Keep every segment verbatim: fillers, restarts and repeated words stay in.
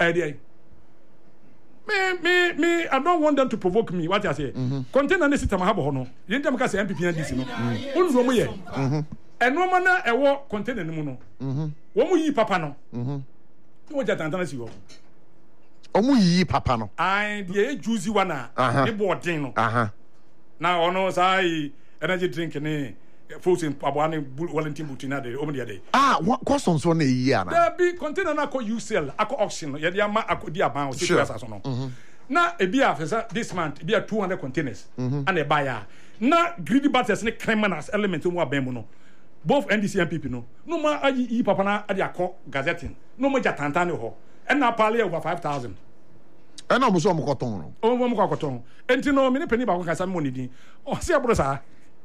idea. Me, me, me, I don't want them to provoke me. What I say? Mm-hmm. Container the system I have hono. You don't make M P P and this, no. One room here. And no man a war container no no. Mm-hmm. One mu yi papa no. Mm-hmm. You want that and see you. Omu yi papa no. I the juicy one ah. The boarding no. Uh-huh. Now ono say energy drink ne frozen abwane Wellington butina de omo de. Ah, what question so na yi ana. There be container na ko U C L, ako auction, ye dey ma akodi aban o six years aso no. Na e bi afesa this month e bi two hundred containers and e buy ya. Na greedy batters ne criminals element mu aban mu no. Both N D C and P P no. No ma ayi yi papa na ade akọ gazetting. No ma jatanta ne ho. E na pale over five thousand. E na mo so mo koton no. O mo mo koton. Enti no me ne pani ba ko kasa mo ni din. O se abro sa.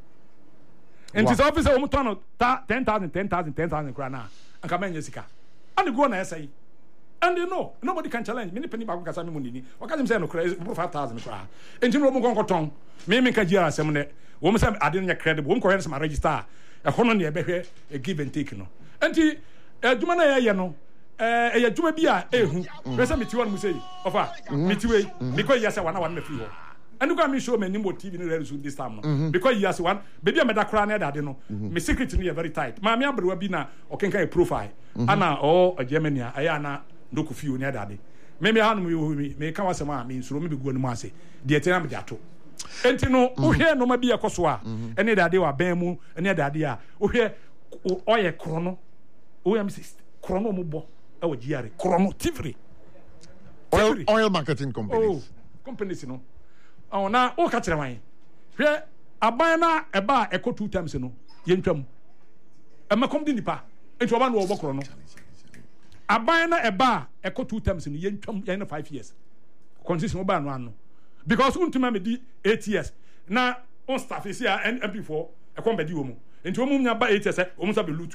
Enti so officer o mo ton ten thousand ten thousand ten thousand kra na. Anka menye sika. And go na esai. And you know, nobody can challenge me. Penny back kasa me money. Waka dem say no credit five thousand kra. Enti no mo kon koton. Me me ka jira asem ne. Wo mo say ade no credible. Wo mo ko yen some register. E hono ne e behwe e give and take no. Enti adwuma na ye ye no. Eh e adwuma bi a ehu. Pesa me ti won mo say. Ofa, me ti we. Because yes one one na free ho. And go me show me nimbo T V no ready this time no. Mm-hmm. Because yes one baby me da kra na da de no. Mm-hmm. Me secret no very tight. Ma me abrewa bi na okenka e profile. Mm-hmm. Ana o Germany aya na ndoku fi oni da de. Me me hanu me me ka wasem a me nsuro me be go no mu ase. De etina me de ato. Enti no wo hwe no ma bi ekoso a ene da de wa ban mu ene da de a wo hwe oye krono. O yam sis krono mo bo e wo giare krono tivri. Oil oil marketing companies. Oh, companies no. Oh, na o ka kire wan hwe aban na eba eko two times no yentwam e makom di nipa enti oba no obokro no aban na eba eko two times no yentwam yan five years consistent oba no ano because untuma me di eight years na on staff is here and M P four e kom be di wo mu enti wo mu nya ba eight years e wo mu sa be lutu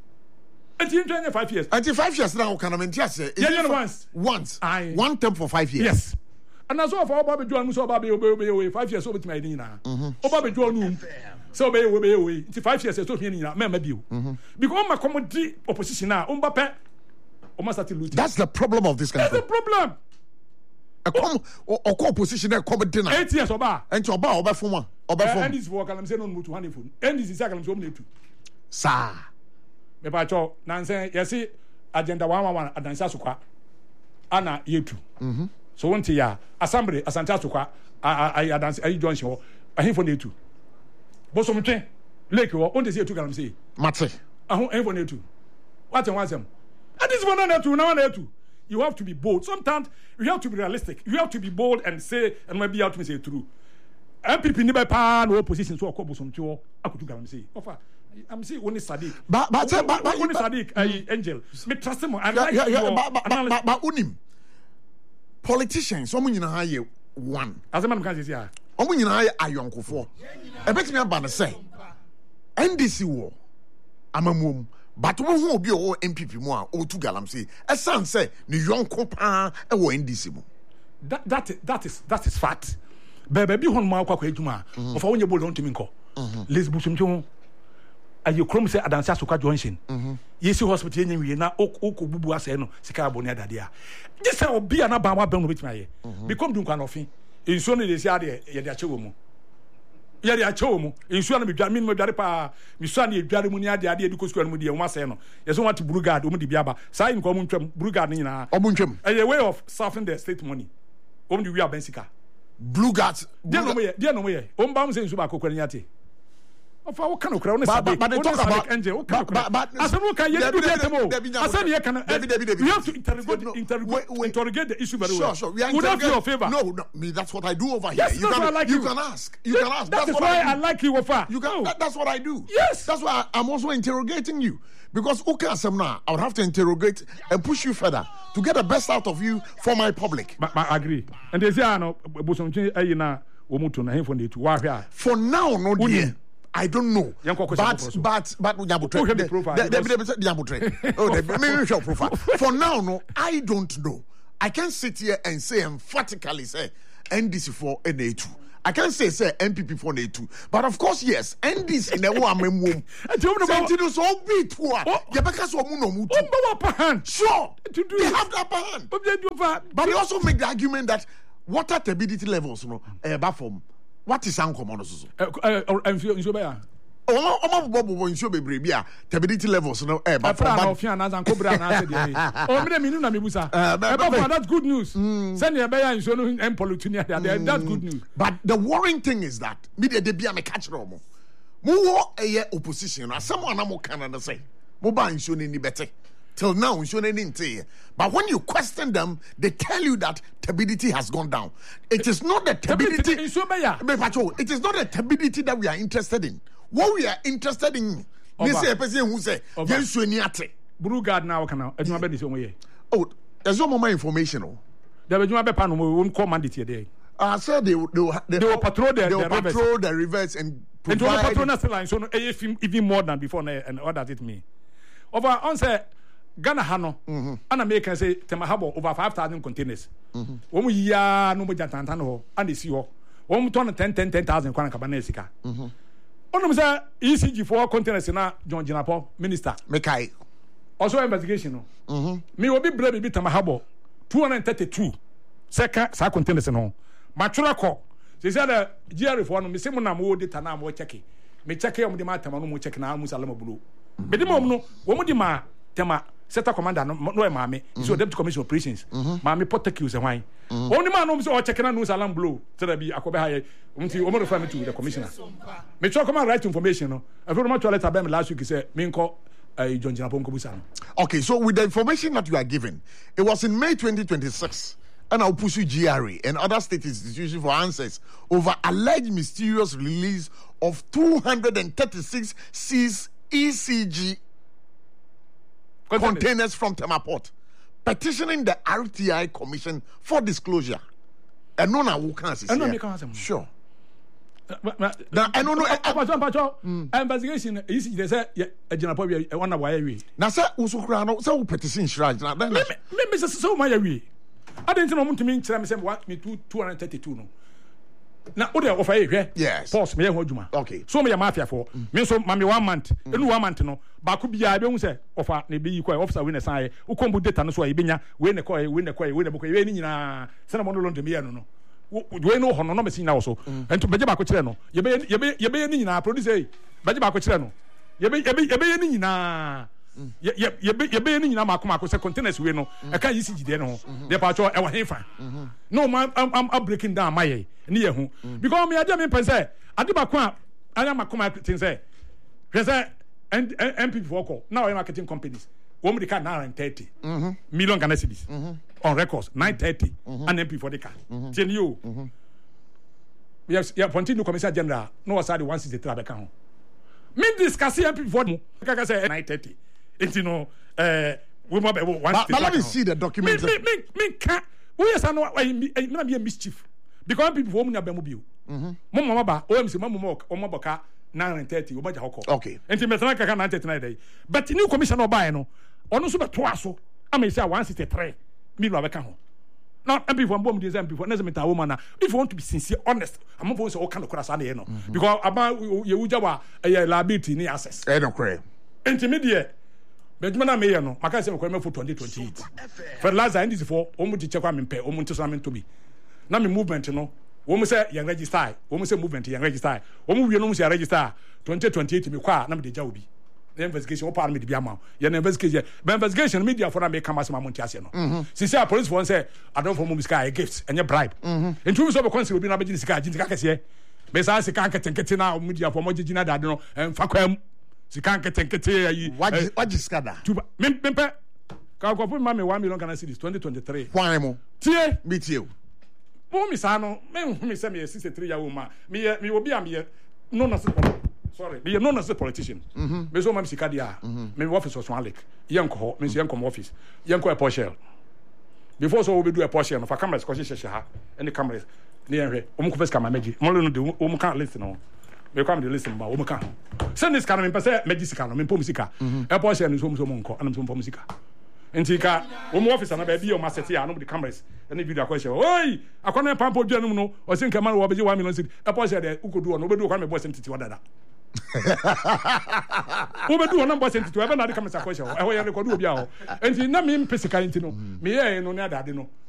enti yentwam five years enti five years na o kana me ntia se once once one term for five years. Yes. And as well for Oba Joan Muso Baby Obey five years over to my dinner. Oba Joan so be away five years so here maybe because my commodity opposition now Umbape almost at looting. That's the problem of this country. That's the problem. A come or opposition there come dinner eight years Oba and to Oba Oba Fuma Oba Fuma and this work and I'm saying on to honeyful and this is I'm so many sir me pa cho nanse yesi agenda one one adansa sukwa ana yetu mhm. So one ya assembly asante asokwa I I dance I join show ahim for netu boso mtwe lake wo on dey say two galam say mate ahim ahim for netu what and what them and this one na two na one netu you have to be bold sometimes you have to be realistic you have to be bold and say and maybe you have to say true M P P ni be pa no opposition so akọ boso mtwe akutu galam say ofa I'm saying only Sadiq but but but only Sadiq I angel me trust him I like yeah yeah but but unim politicians omo nyina ha ye one as a man can say ya omo nyina ha ye ayonkofo e betimi aba na say N D C wo amamuom but wo hu obi o M P P mu a o tu galamsey e san say ne yonko pa e wo N D C mu that that that is that is fact bebe bi hon ma akwa adwuma of wonye bolo ntimi nko lesbusum tun ayi krom say adansi asokwa junction yesi hospital yenye wie na okọ bubu ase no sika aboni adade a this say obi ana ba wa ben no betima ye become dun kwa no fin enso no dey say ade ye dey achewo mu ye dey achewo mu enso na medwa min medware pa mi so na edware mu ni ade ade ediko school mu de o ma say no ye so want brugard o mu de biaba sai nko mu ntwam brugard ni nyina o mu ntwam a way of serving the state money o mu de wi abensika blue guards dia no mo ye dia no mo ye o mba mu say enso ba kokwa ni ate of our kind of crowd, but but they talk about angel. But but as we can, you have to interrogate interrogate the issue very well. Sure, sure. Would that be your favor? No, no, me. That's what I do over yes, here. You can, like you, you can ask. You can ask. That that's is what why I, I like you, Wafa. You can. That, that's what I do. Yes, that's why I'm also interrogating you because okay, Asemna, I would have to interrogate and push you further to get the best out of you for my public. I agree. And they say, "No, for now, no dear." I don't know, but but but profile. For now, no, I don't know. I can't sit here and say emphatically say N D C for N A two. I can't say say N P P for the two, but of course yes, N D C in the one mem. Sentinel so be two. Yabeka so mu no mu two. Upper hand. Sure, they have the upper hand. But they also make the argument that water turbidity levels, you know, eh, baffom. What is uncommon? Uh, Oh, oh, my bobo in show baby, yeah, turbidity levels, no, eh, but that's good news. Send your bayer and show no and pollution. That's good news. But the worrying thing is that media de be a catch romo. More a year opposition, as someone I'm can say, Moba in show any better. Till now, in show anything. But when you question them, they tell you that turbidity has gone down. It is not the turbidity. It is not the turbidity that we are interested in. What we are interested in, they say a person who say, yes, you need to. Blue Guard now can now. Oh, there's no more information. There was no panel won't command it today. I said they they they, they will patrol the, they will the patrol rivers. the rivers and provide. And patrol the line, so even more than before. And what does it mean? Over on say Ghana Hano, and American say Temahabo over five thousand containers. When we are no more than Tantano and the C O, one ton ten ten ten thousand Kwana Cabanesika. On say E C G for containers na John Jinapo minister. Mekai. Also investigation. No. Me will be brave bit Temahabo two hundred thirty-two. Second, sa containers no. Matura ko. They said the G R for no me say mo na mo data na mo check. Me check e mo di ma tema no mo check na mo salama bulu. Me di mo no, wo mo di ma tema sector commander no no e ma me. So deputy commissioner operations. Ma me protect you say why. Only man no say o check na no salama bulu. Say that be akobe haye. Unti o mo refer me to the commissioner. Me try come right information no. I feel my toilet abem last week say me nko John Jinapo nko busa no. Okay, so with the information that you are given, it was in May twenty twenty-six. And I'll push you G R A and other state institutions for answers over alleged mysterious release of two hundred thirty-six seized E C G containers, containers from Temaport, petitioning the R T I Commission for disclosure. And no, now who can say? Sure. Now I don't know. Investigation is they say a general one away. Now, sir, Usukrano, so petition shrine. Now, then, let me say so my way. I didn't know to me tell me want me to two hundred thirty-two no. Now what they offer here? Yes. Pause me hojuma. Okay. So me mafia for. Me so mami one month. Enu one month no. Ba ku bia be hu say offer na be ko officer we na san u kombu data no so e benya we ne ko we ne ko we ne boko we ni nyina. Se na mo no londo me no no. We no ho no no me sin na so. Ento beje ba ko kire no. Ye be ye be ye be ni nyina produce e. Beje ba ko kire no. Ye be ye be ye be ni nyina. ye ye ye be ye be ni nyina makoma ko se containers we no e kan yisi gide no de pa cho e wa hefa no man am am breaking down my ye ni ye hu because me ade me pense ade ba ko a anya makoma tin say he say M P for call now marketing companies wo me can nine thirty million Ghana cedis on records nine thirty and M P for the car tin you yes yeah continue commissioner general no was the one sixty-three abeka ho me discuss M P for mo kaka say nine thirty. It's you know, uh, we might be one. But let me see the document. Me, me, me, me can't. We are saying no, be a mischief because people who are mobile. Mama ba, O M C, Mama Mok, O Maboka, nine thirty, Obaja Hoko. Okay. And to Metanaka nine thirty nine day. But the new commissioner by no, on super twaso. I may say one sixty three. Me love a can. Now, M P for bomb this M P for Nezamita woman. If you want to be sincere, honest, I'm not going to say all kind of crasani, no, because about you Jawa a liability ni access. I don't care. Intermediate. Benjamin Mayer no maka say for twenty twenty-eight for last and this for omu di check am pay omu nto so am to be na me movement no omu say yan register omu say movement yan register omu wie no mu say register twenty twenty-eight me kwa na me de ja obi the investigation o pa me de bi ama yan investigation be investigation media for na me come as ma monti ase no since our police for say I don't for mum sky gifts and your bribe into so be consider obi na be sika jintika kese be say sika nketenkete na media for mo gigina dade no emfa kwam sika nketenkete ayi waji waji skada tuba mempe ka ko put mama one million Ghana cedis twenty twenty-three why mo tie me tie mo mi sa no me me say me sixty-three year old man me me obi am ye no na sorry me no na politician me so mam sika dia me office was one lake yanko ho me yanko office yanko a Porsche before so we do a Porsche no for cameras ko sheshe ha any cameras ne yanhwe o mo ko first camera meji mo no de o mo kan list no me come the listen ba o mo kan send this can me pese meji sika no me pom sika e Porsche no so mo so mo nko anam so mo pom sika nti ka wo mo office na ba bi o ma set ya no the cameras any video akwa hye oi akwa na pampo dua no no o sin kama wo beje one million cedi e po hye de ukodu no obedu kwa me boss ntiti wadada obedu no boss ntiti e be na de cameras akwa hye e ho ye record obi a ho nti na me mpesika nti no me ye no na adade no